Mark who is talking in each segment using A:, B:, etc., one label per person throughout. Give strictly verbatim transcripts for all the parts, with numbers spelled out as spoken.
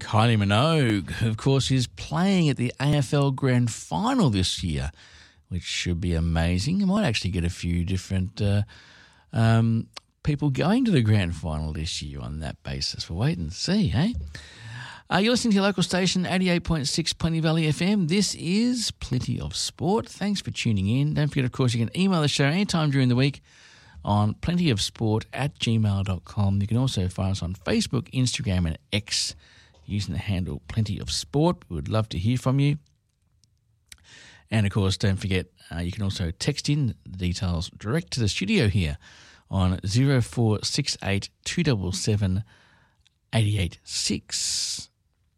A: Kylie Minogue, of course, is playing at the A F L Grand Final this year, which should be amazing. You might actually get a few different uh, um, people going to the Grand Final this year on that basis. We'll wait and see, hey? Uh, you're listening to your local station, eighty-eight point six Plenty Valley F M. This is Plenty of Sport. Thanks for tuning in. Don't forget, of course, you can email the show anytime during the week on plentyofsport at gmail dot com. You can also find us on Facebook, Instagram and X using the handle Plenty of Sport. We would love to hear from you. And, of course, don't forget, uh, you can also text in the details direct to the studio here on zero four six eight two seven seven eight eight six.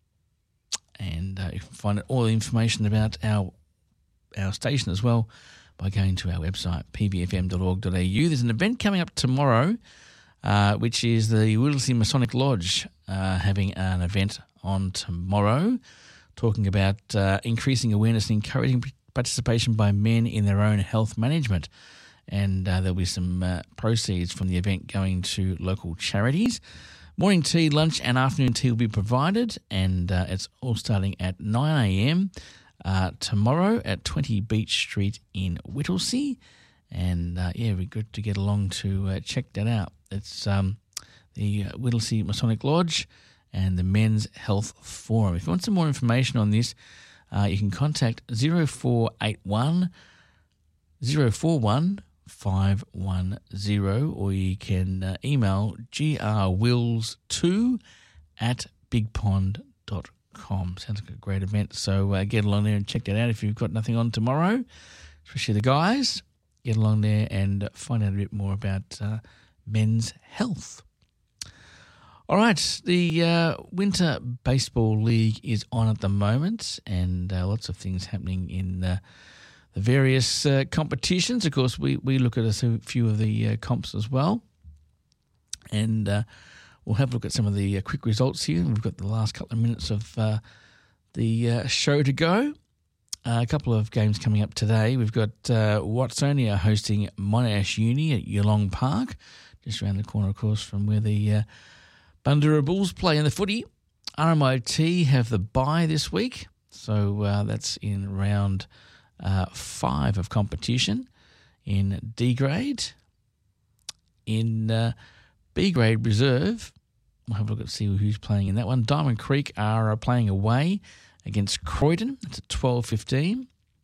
A: And uh, you can find all the information about our our station as well by going to our website, p v f m dot org dot a u. There's an event coming up tomorrow, uh, which is the Whittlesea Masonic Lodge uh, having an event on tomorrow, talking about uh, increasing awareness and encouraging participation by men in their own health management. And uh, there'll be some uh, proceeds from the event going to local charities. Morning tea, lunch and afternoon tea will be provided, and uh, it's all starting at nine a.m. Uh, tomorrow at twenty Beach Street in Whittlesea. And, uh, yeah, it'd be good to get along to uh, check that out. It's um, the uh, Whittlesea Masonic Lodge and the Men's Health Forum. If you want some more information on this, uh, you can contact zero four eight one zero four one five one zero, or you can uh, email g r wills two at bigpond dot com. Sounds like a great event, so uh, get along there and check that out if you've got nothing on tomorrow, especially the guys. Get along there and find out a bit more about uh, men's health. All right, the uh, Winter Baseball League is on at the moment, and uh, lots of things happening in uh, the various uh, competitions. Of course, we, we look at a few of the uh, comps as well, and uh, we'll have a look at some of the uh, quick results here. We've got the last couple of minutes of uh, the uh, show to go. Uh, a couple of games coming up today. We've got uh, Watsonia hosting Monash Uni at Yalong Park, just around the corner, of course, from where the uh, Bundoora Bulls play in the footy. R M I T have the bye this week, so uh, that's in round uh, five of competition in D grade. In uh, B grade reserve, we'll have a look at see who's playing in that one. Diamond Creek are uh, playing away against Croydon. It's at twelve fifteen.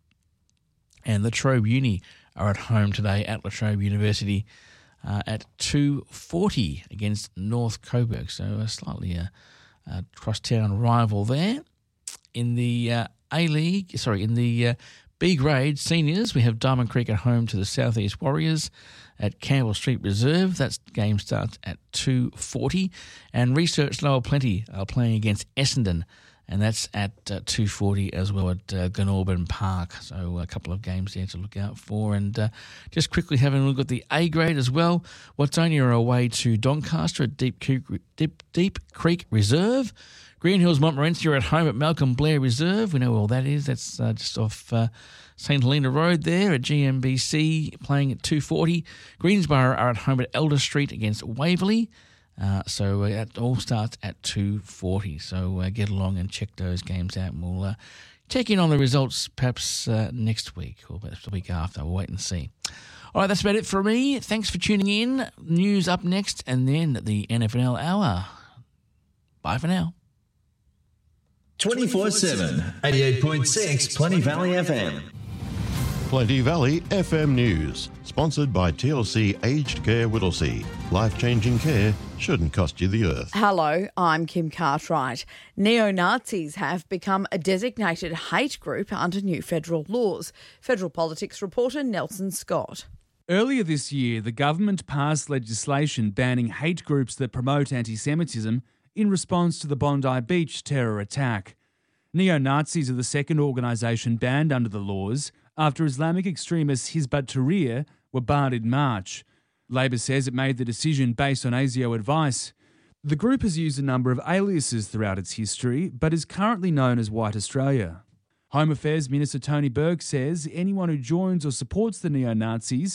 A: And Latrobe Uni are at home today at Latrobe University uh, at two forty against North Coburg. So a slightly uh, uh, cross-town rival there. In the uh, A-League, sorry, in the uh, B grade seniors, we have Diamond Creek at home to the South East Warriors at Campbell Street Reserve. That game starts at two forty. And Research Lower Plenty are playing against Essendon, and that's at uh, two forty as well at uh, Glenorban Park. So a couple of games there to look out for. And uh, just quickly having a look at the A grade as well. Watsonia are away to Doncaster at Deep Creek, Deep, Deep Creek Reserve. Green Hills Montmorency are at home at Malcolm Blair Reserve. We know where all that is. That's uh, just off uh, St Helena Road there at G M B C, playing at two forty. Greensborough are at home at Elder Street against Waverley. Uh, so uh, that all starts at two forty. So uh, get along and check those games out, and we'll uh, check in on the results perhaps uh, next week or perhaps the week after. We'll wait and see. All right, that's about it for me. Thanks for tuning in. News up next, and then the N F L Hour. Bye for now.
B: twenty-four seven, eighty-eight point six Plenty Valley F M.
C: Plenty Valley F M News, sponsored by T L C Aged Care Whittlesea. Life-changing care shouldn't cost you the earth.
D: Hello, I'm Kim Cartwright. Neo-Nazis have become a designated hate group under new federal laws. Federal politics reporter Nelson Scott.
E: Earlier this year, the government passed legislation banning hate groups that promote anti-Semitism in response to the Bondi Beach terror attack. Neo-Nazis are the second organisation banned under the laws after Islamic extremists Hizb ut-Tahrir were barred in March. Labor says it made the decision based on ASIO advice. The group has used a number of aliases throughout its history, but is currently known as White Australia. Home Affairs Minister Tony Burke says anyone who joins or supports the neo-Nazis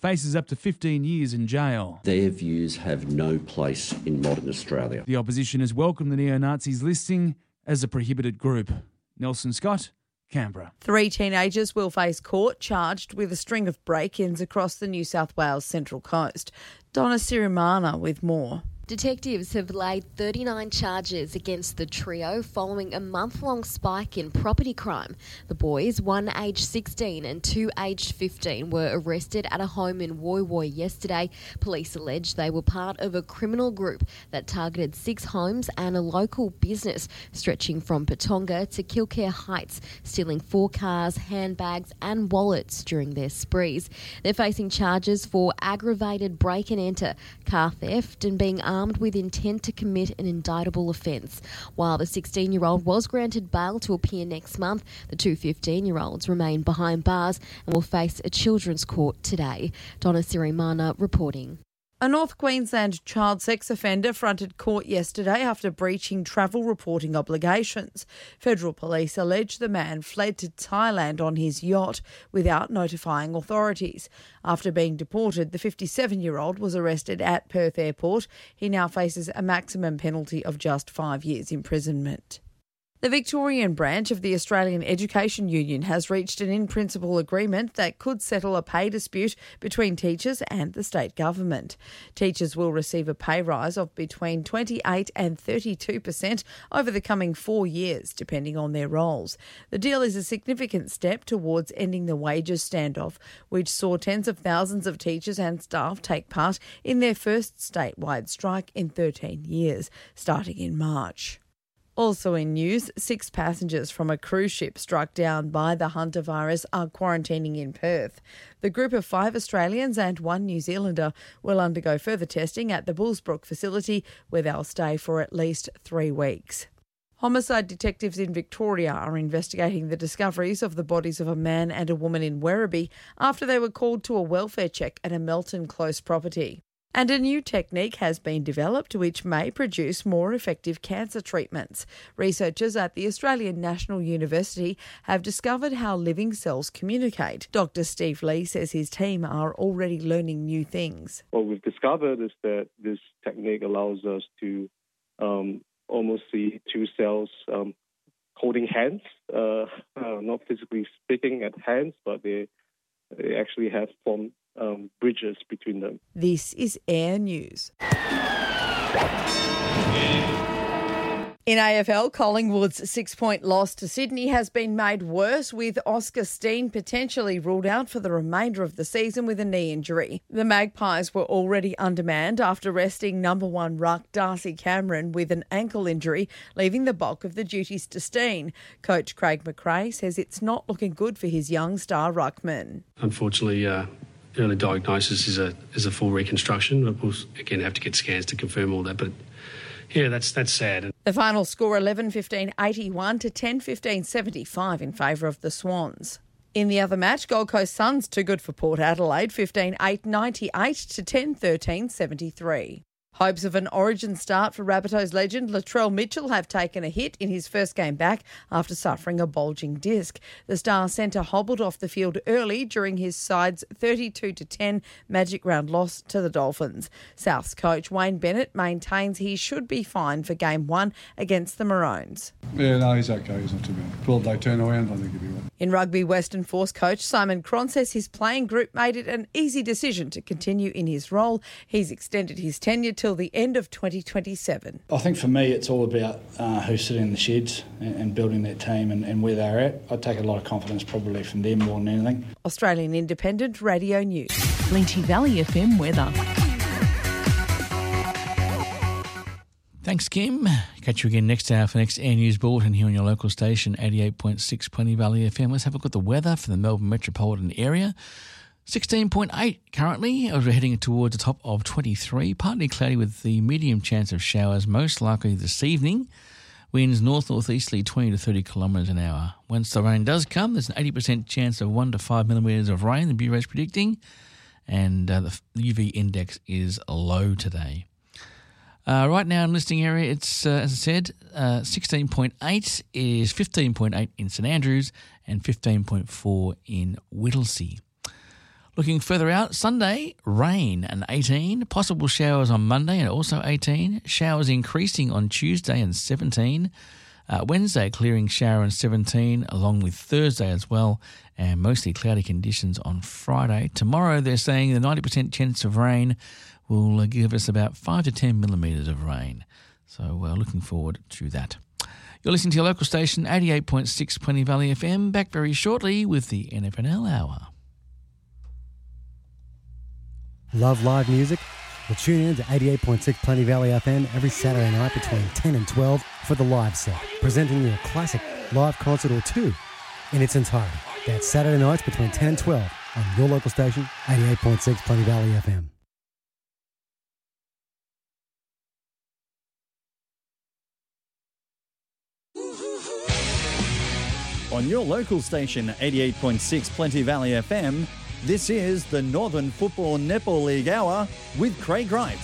E: faces up to fifteen years in jail.
F: Their views have no place in modern Australia.
E: The opposition has welcomed the neo-Nazis listing as a prohibited group. Nelson Scott, Canberra.
D: Three teenagers will face court charged with a string of break-ins across the New South Wales Central Coast. Donna Sirimana with more.
G: Detectives have laid thirty-nine charges against the trio following a month-long spike in property crime. The boys, one aged sixteen and two aged fifteen, were arrested at a home in Woy Woy yesterday. Police allege they were part of a criminal group that targeted six homes and a local business stretching from Patonga to Kilcare Heights, stealing four cars, handbags and wallets during their sprees. They're facing charges for aggravated break and enter, car theft and being armed with intent to commit an indictable offence. While the sixteen-year-old was granted bail to appear next month, the two fifteen-year-olds remain behind bars and will face a children's court today. Donna Sirimana reporting.
D: A North Queensland child sex offender fronted court yesterday after breaching travel reporting obligations. Federal police allege the man fled to Thailand on his yacht without notifying authorities. After being deported, the fifty-seven-year-old was arrested at Perth Airport. He now faces a maximum penalty of just five years imprisonment. The Victorian branch of the Australian Education Union has reached an in-principle agreement that could settle a pay dispute between teachers and the state government. Teachers will receive a pay rise of between twenty-eight and thirty-two percent over the coming four years, depending on their roles. The deal is a significant step towards ending the wages standoff, which saw tens of thousands of teachers and staff take part in their first statewide strike in thirteen years, starting in March. Also in news, six passengers from a cruise ship struck down by the Hunter virus are quarantining in Perth. The group of five Australians and one New Zealander will undergo further testing at the Bullsbrook facility, where they'll stay for at least three weeks. Homicide detectives in Victoria are investigating the discoveries of the bodies of a man and a woman in Werribee after they were called to a welfare check at a Melton Close property. And a new technique has been developed which may produce more effective cancer treatments. Researchers at the Australian National University have discovered how living cells communicate. Doctor Steve Lee says his team are already learning new things.
H: What we've discovered is that this technique allows us to um, almost see two cells um, holding hands, uh, uh, not physically speaking at hands, but they, they actually have formed Um, bridges between them.
D: This is Air News. In A F L, Collingwood's six-point loss to Sydney has been made worse, with Oscar Steen potentially ruled out for the remainder of the season with a knee injury. The Magpies were already undermanned after resting number one ruck Darcy Cameron with an ankle injury, leaving the bulk of the duties to Steen. Coach Craig McRae says it's not looking good for his young star ruckman.
I: Unfortunately, uh early diagnosis is a is a full reconstruction, but we'll again have to get scans to confirm all that. But yeah, that's that's sad.
D: The final score eleven fifteen eighty-one to ten fifteen seventy-five in favour of the Swans. In the other match, Gold Coast Suns too good for Port Adelaide, fifteen eight ninety-eight to ten thirteen seventy-three. Hopes of an origin start for Rabbitohs legend Latrell Mitchell have taken a hit in his first game back after suffering a bulging disc. The star centre hobbled off the field early during his side's thirty-two to ten Magic Round loss to the Dolphins. South's coach Wayne Bennett maintains he should be fine for game one against the Maroons.
J: Yeah, no, he's okay. He's not too bad. twelve-day turnaround, I think he'll be right.
D: In rugby, Western Force coach Simon Cron says his playing group made it an easy decision to continue in his role. He's extended his tenure till the end of twenty twenty-seven.
K: I think for me it's all about uh, who's sitting in the sheds and, and building that team and, and where they're at. I take a lot of confidence probably from them more than anything.
D: Australian Independent Radio News.
L: Plenty Valley F M weather.
A: Thanks, Kim. Catch you again next hour for next Air News Bulletin here on your local station, eighty-eight point six Plenty Valley F M. Let's have a look at the weather for the Melbourne metropolitan area. sixteen point eight currently, as we're heading towards the top of twenty-three. Partly cloudy with the medium chance of showers, most likely this evening. Winds north-northeasterly twenty to thirty kilometres an hour. Once the rain does come, there's an eighty percent chance of one to five millimetres of rain, the Bureau is predicting, and uh, the U V index is low today. Uh, right now in listing area, it's, uh, as I said, uh, sixteen point eight is fifteen point eight in St Andrews and fifteen point four in Whittlesea. Looking further out, Sunday, rain and eighteen. Possible showers on Monday and also eighteen. Showers increasing on Tuesday and seventeen. Uh, Wednesday, clearing shower and seventeen, along with Thursday as well, and mostly cloudy conditions on Friday. Tomorrow, they're saying the ninety percent chance of rain will uh, give us about five to ten millimetres of rain. So uh, looking forward to that. You're listening to your local station, eighty-eight point six Plenty Valley F M. Back very shortly with the N F N L Hour.
M: Love live music? Well, tune in to eighty-eight point six Plenty Valley F M every Saturday night between ten and twelve for the live set, presenting you a classic live concert or two in its entirety. That's Saturday nights between ten and twelve on your local station, eighty-eight point six Plenty Valley F M.
N: On your local station, eighty-eight point six Plenty Valley F M, this is the Northern Football Netball League Hour with Craig Wright.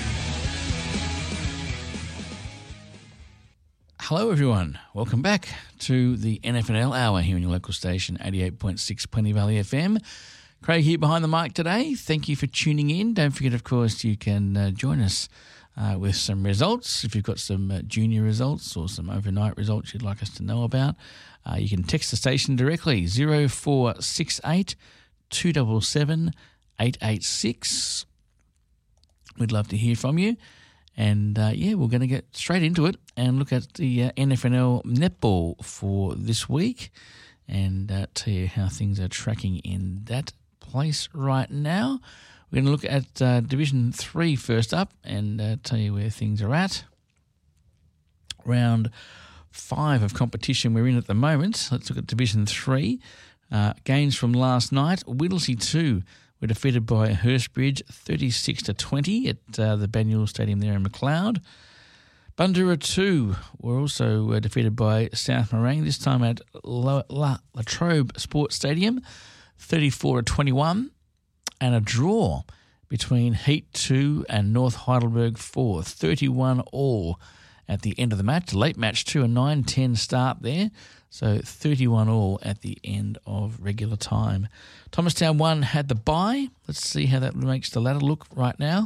A: Hello everyone, welcome back to the N F N L Hour here on your local station, eighty-eight point six Plenty Valley F M. Craig here behind the mic today. Thank you for tuning in. Don't forget, of course, you can uh, join us uh, with some results. If you've got some uh, junior results or some overnight results you'd like us to know about, uh, you can text the station directly, zero four six eight, two seven seven, eight eight six. We'd love to hear from you. And, uh, yeah, we're going to get straight into it and look at the uh, N F N L netball for this week and uh, tell you how things are tracking in that place right now. We're going to look at uh, Division three first up and uh, tell you where things are at. Round five of competition we're in at the moment. Let's look at Division three. Uh, games from last night. Whittlesea two were defeated by Hurstbridge thirty-six to twenty at uh, the Banyule Stadium there in McLeod. Bundoora two were also uh, defeated by South Morang, this time at La, La, Latrobe Sports Stadium, thirty-four to twenty-one, and a draw between Heat two and North Heidelberg four, thirty-one all at the end of the match. Late match two, a nine ten start there. So thirty-one all at the end of regular time. Thomastown one had the bye. Let's see how that makes the ladder look right now.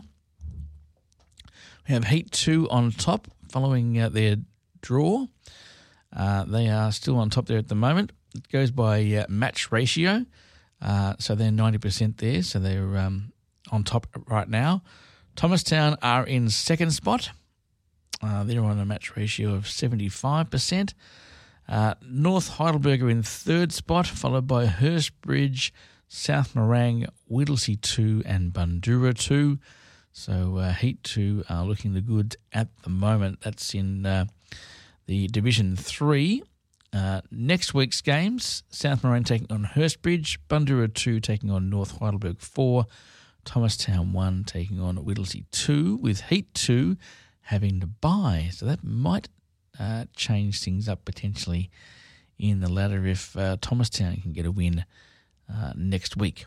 A: We have Heat two on top following uh, their draw. Uh, they are still on top there at the moment. It goes by uh, match ratio. Uh, so they're ninety percent there. So they're um, on top right now. Thomastown are in second spot. Uh, they're on a match ratio of seventy-five percent. Uh, North Heidelberg are in third spot, followed by Hurstbridge, South Morang, Whittlesea two and Bundoora two. So uh, Heat two are looking the good at the moment. That's in uh, the Division three. Uh, next week's games, South Morang taking on Hurstbridge, Bundoora two taking on North Heidelberg four, Thomastown one taking on Whittlesea two, with Heat two having to bye. So that might Uh, change things up potentially in the ladder if uh, Thomastown can get a win uh, next week.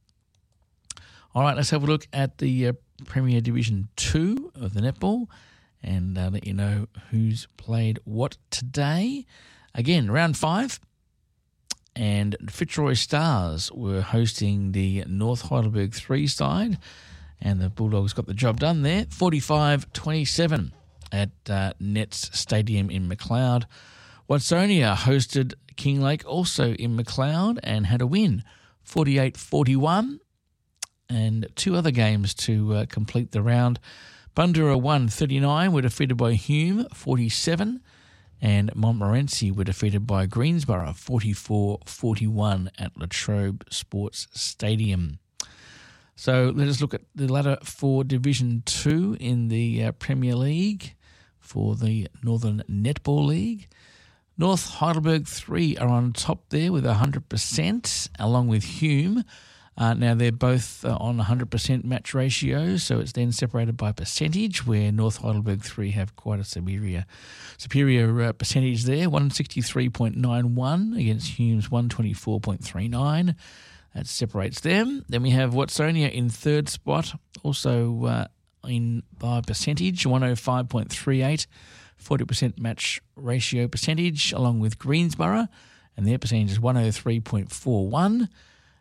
A: All right, let's have a look at the uh, Premier Division two of the netball and uh, let you know who's played what today. Again, round five, and Fitzroy Stars were hosting the North Heidelberg three side, and the Bulldogs got the job done there, forty-five twenty-seven. At uh, Nets Stadium in McLeod. Watsonia hosted Kinglake also in McLeod and had a win, forty-eight forty-one. And two other games to uh, complete the round. Bundoora one thirty-nine were defeated by Hume, forty-seven. And Montmorency were defeated by Greensborough, forty-four forty-one at Latrobe Sports Stadium. So let us look at the ladder for Division two in the uh, Premier League for the Northern Netball League. North Heidelberg three are on top there with one hundred percent, along with Hume. Uh, now, they're both uh, on one hundred percent match ratio, so it's then separated by percentage, where North Heidelberg three have quite a superior superior uh, percentage there, one sixty-three point nine one against Hume's one twenty-four point three nine. That separates them. Then we have Watsonia in third spot, also uh, in by percentage, one oh five point three eight, forty percent match ratio percentage, along with Greensborough, and their percentage is one oh three point four one.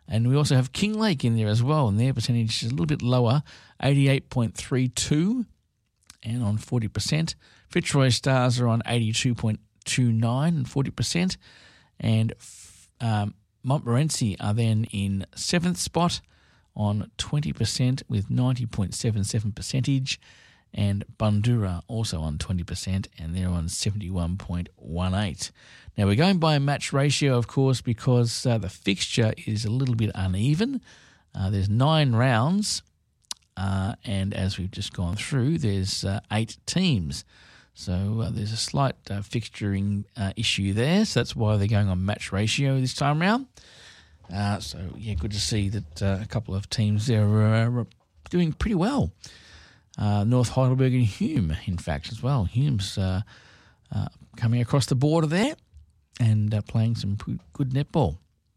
A: And we also have Kinglake in there as well, and their percentage is a little bit lower, eighty-eight point three two and on forty percent. Fitzroy Stars are on eighty-two point two nine and forty percent. And um, Montmorency are then in seventh spot on twenty percent with ninety point seven seven percentage. And Bundoora also on twenty percent, and they're on seventy-one point one eight. Now, we're going by a match ratio, of course, because uh, the fixture is a little bit uneven. Uh, there's nine rounds, uh, and as we've just gone through, there's uh, eight teams. So uh, there's a slight uh, fixturing uh, issue there, so that's why they're going on match ratio this time round. Uh, so, yeah, good to see that uh, a couple of teams there are uh, doing pretty well. Uh, North Heidelberg and Hume, in fact, as well. Hume's uh, uh, coming across the border there and uh, playing some good netball.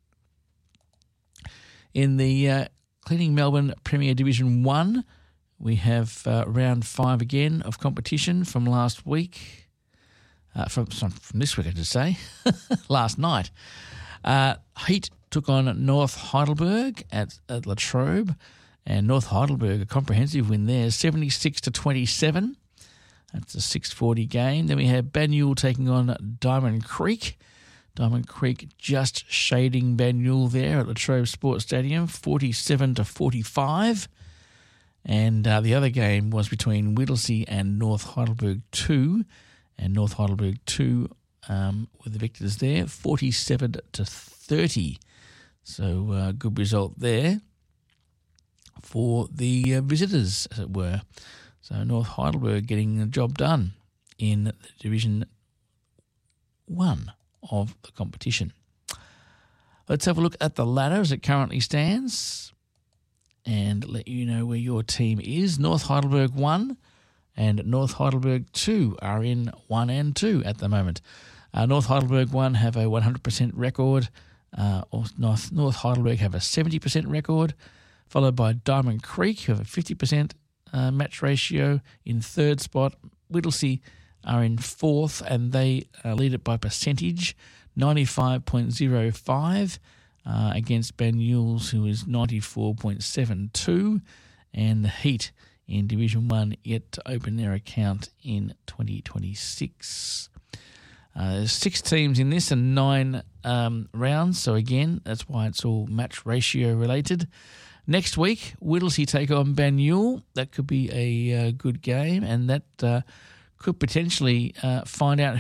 A: In the uh, Cleaning Melbourne Premier Division one, we have uh, round five again of competition from last week. Uh, from, from this week, I should say. Last night. Uh, Heat took on North Heidelberg at, at Latrobe. And North Heidelberg, a comprehensive win there, seventy-six to twenty-seven. That's a six forty game. Then we had Banyule taking on Diamond Creek. Diamond Creek just shading Banyule there at Latrobe Sports Stadium, forty-seven to forty-five. And uh, the other game was between Whittlesea and North Heidelberg two. And North Heidelberg two um, were the victors there, forty-seven to thirty. So uh, good result there for the uh, visitors, as it were. So North Heidelberg getting the job done in the Division one of the competition. Let's have a look at the ladder as it currently stands and let you know where your team is. North Heidelberg one and North Heidelberg two are in one and two at the moment. Uh, North Heidelberg one have a one hundred percent record. Uh, North, North Heidelberg have a seventy percent record, followed by Diamond Creek, who have a fifty percent uh, match ratio in third spot. Whittlesea are in fourth, and they uh, lead it by percentage, ninety-five point oh five uh, against Banyuls, who is ninety-four point seven two, and the Heat in Division one yet to open their account in twenty twenty-six. Uh, there's six teams in this and nine um, rounds, so again, that's why it's all match ratio related. Next week, Whittlesea take on Banyule. That could be a uh, good game, and that uh, could potentially uh, find out